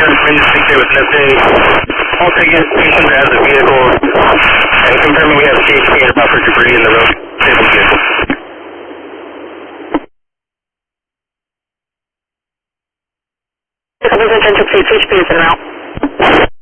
Industry with an update. All tickets, patients out of the vehicle, and confirming we have CHP and buffer debris in the road. Vehicle. CHP is en route.